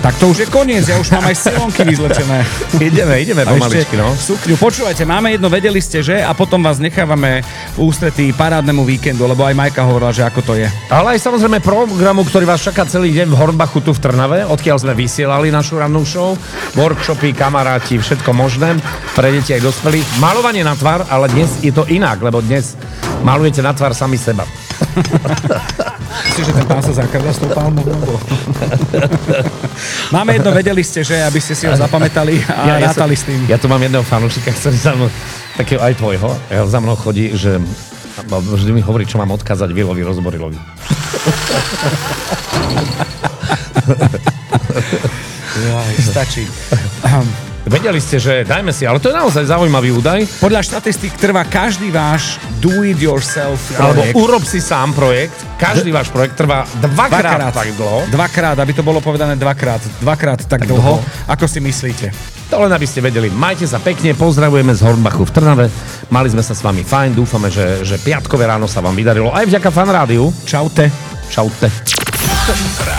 Tak to už je koniec, ja už mám aj silonky vyzlečené. Ideme pomaličky, no. Sukňu. Počúvajte, máme jedno, vedeli ste, že? A potom vás nechávame v ústretí parádnemu víkendu, lebo aj Majka hovorila, že ako to je. Ale aj samozrejme programu, ktorý vás čaká celý deň v Hornbachu tu v Trnave, odkiaľ sme vysielali našu rannú show. Workshopy, kamaráti, všetko možné. Pre deti aj dospelých. Malovanie na tvár, ale dnes je to inak, lebo dnes malujete na tvár sami seba. Myslíš, že ten pán sa zakrda s tou palmou? Máme jedno, vedeli ste, že? Aby ste si ho zapamätali a rátali s tým. Ja tu mám jedného fanúšika, ktorý za mnou, takého aj tvojho, za mnou chodí, že vždy mi hovorí, čo mám odkázať Vilovi Rozborilovi. Stačí. Vedeli ste, že dajme si, ale to je naozaj zaujímavý údaj. Podľa štatistík trvá každý váš do-it-yourself projekt. Alebo urob si sám projekt. Každý váš projekt trvá dvakrát tak dlho. Dvakrát, aby to bolo povedané dvakrát tak dlho. Ako si myslíte? To len aby ste vedeli. Majte sa pekne, pozdravujeme z Hornbachu v Trnave. Mali sme sa s vami fajn, dúfame, že piatkové ráno sa vám vydarilo. Aj vďaka Fan Rádiu. Čaute. Čaute.